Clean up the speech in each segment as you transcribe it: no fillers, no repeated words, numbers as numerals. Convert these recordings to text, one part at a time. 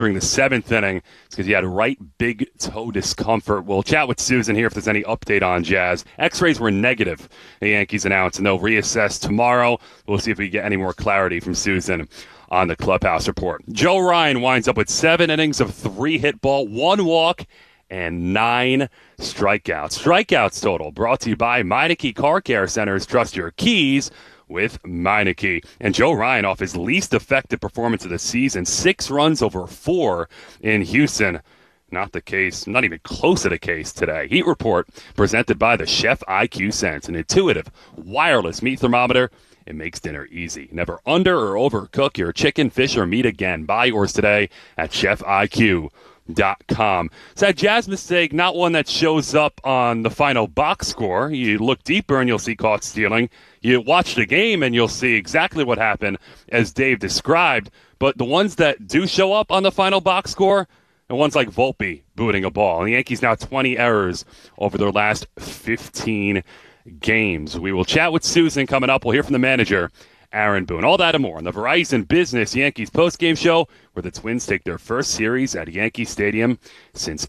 during the seventh inning. It's because he had right big toe discomfort. We'll chat with Susan here if there's any update on Jazz. X-rays were negative, the Yankees announced, and they'll reassess tomorrow. We'll see if we get any more clarity from Susan on the clubhouse report. Joe Ryan winds up with 7 innings of 3 hit ball, 1 walk, and 9 strikeouts. Strikeouts total brought to you by Meineke Car Care Centers. Trust your keys with Meineke. And Joe Ryan off his least effective performance of the season, 6 runs over 4 in Houston. Not the case, not even close to the case today. Heat Report presented by the Chef IQ Sense, an intuitive wireless meat thermometer. It makes dinner easy. Never under or overcook your chicken, fish, or meat again. Buy yours today at chefiq.com. So that Jazz mistake, not one that shows up on the final box score. You look deeper and you'll see caught stealing. You watch the game and you'll see exactly what happened as Dave described. But the ones that do show up on the final box score, the ones like Volpe booting a ball. And the Yankees now 20 errors over their last 15 games. We will chat with Susan coming up. We'll hear from the manager, Aaron Boone. All that and more on the Verizon Business Yankees postgame show, where the Twins take their first series at Yankee Stadium since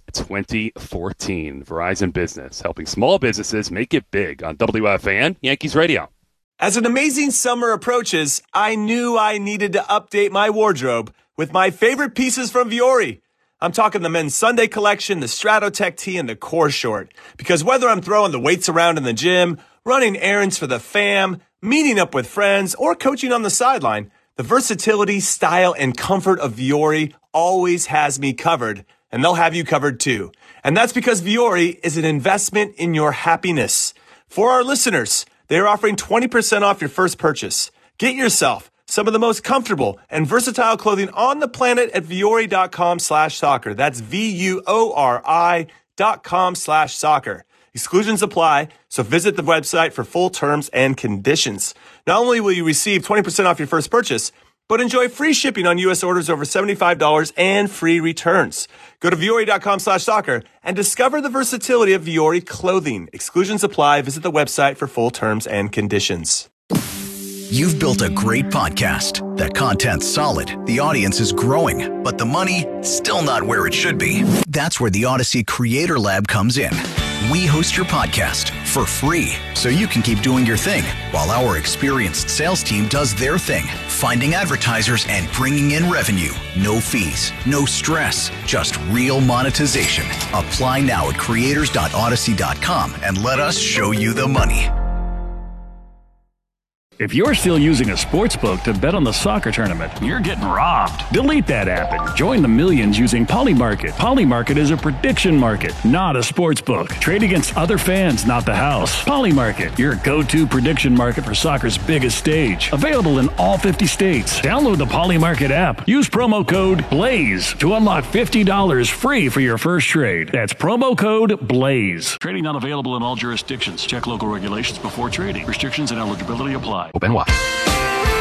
2014. Verizon Business, helping small businesses make it big on WFAN Yankees Radio. As an amazing summer approaches, I knew I needed to update my wardrobe with my favorite pieces from Vuori. I'm talking the men's Sunday collection, the Stratotech tee, and the core short. Because whether I'm throwing the weights around in the gym, running errands for the fam, meeting up with friends, or coaching on the sideline, the versatility, style, and comfort of Vuori always has me covered, and they'll have you covered too. And that's because Vuori is an investment in your happiness. For our listeners, they are offering 20% off your first purchase. Get yourself some of the most comfortable and versatile clothing on the planet at Vuori.com/soccer. That's VUORI.com/soccer. Exclusions apply, so visit the website for full terms and conditions. Not only will you receive 20% off your first purchase, but enjoy free shipping on U.S. orders over $75 and free returns. Go to Vuori.com/soccer and discover the versatility of Vuori clothing. Exclusions apply. Visit the website for full terms and conditions. You've built a great podcast. That content's solid. The audience is growing, but the money, still not where it should be. That's where the Odyssey Creator Lab comes in. We host your podcast for free, so you can keep doing your thing while our experienced sales team does their thing, finding advertisers and bringing in revenue. No fees, no stress, just real monetization. Apply now at creators.odyssey.com and let us show you the money. If you're still using a sportsbook to bet on the soccer tournament, you're getting robbed. Delete that app and join the millions using Polymarket. Polymarket is a prediction market, not a sportsbook. Trade against other fans, not the house. Polymarket, your go-to prediction market for soccer's biggest stage. Available in all 50 states. Download the Polymarket app. Use promo code BLAZE to unlock $50 free for your first trade. That's promo code BLAZE. Trading not available in all jurisdictions. Check local regulations before trading. Restrictions and eligibility apply. Open wide.